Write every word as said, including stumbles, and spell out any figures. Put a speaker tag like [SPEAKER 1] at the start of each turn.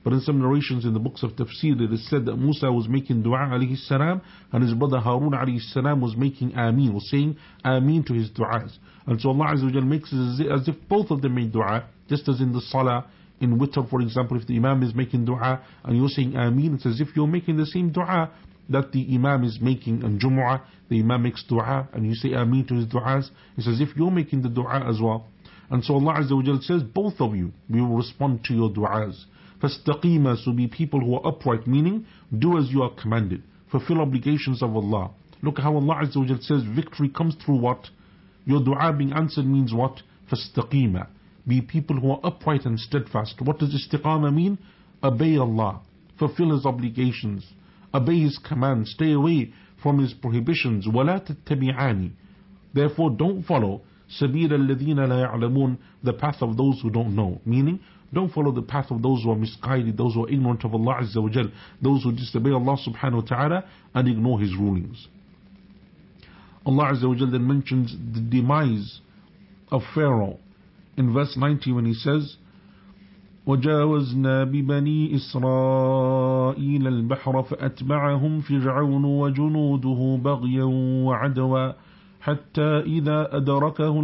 [SPEAKER 1] But in some narrations in the books of tafsir, it is said that Musa was making dua alayhi salam, and his brother Harun alayhi salam was making ameen, was saying ameen to his du'as. And so Allah Azza wa Jal makes it as if both of them made dua, just as in the salah, in witr for example, if the imam is making dua and you're saying ameen, it's as if you're making the same dua that the imam is making. And Jumu'ah, the imam makes dua and you say ameen to his du'as, it's as if you're making the dua as well. And so Allah Azza wa Jal says, both of you, we will respond to your du'as. فَاسْتَقِيمَا, so be people who are upright, meaning do as you are commanded, fulfill obligations of Allah. Look how Allah Azza wa Jal says victory comes through what? Your dua being answered means what? فَاسْتَقِيمَا, be people who are upright and steadfast. What does istiqamah mean? Obey Allah, fulfill His obligations, obey His commands, stay away from His prohibitions. وَلَا تَتَّبِعَانِ, therefore don't follow سَبِيلَ الَّذِينَ لَا يَعْلَمُونَ, the path of those who don't know, meaning don't follow the path of those who are misguided, those who are ignorant of Allah Azza wa Jal, those who disobey Allah subhanahu wa ta'ala and ignore His rulings. Allah Azza wa Jal then mentions the demise of Pharaoh in verse ninety when He says, وَجَاوَزْنَا بِبَنِي إِسْرَائِيلَ الْبَحْرَ فَأَتْبَعَهُمْ فِرْعَوْنُ وَجُنُودُهُ بَغْيًا وَعَدْوًا حَتَّى إِذَا أَدْرَكَهُ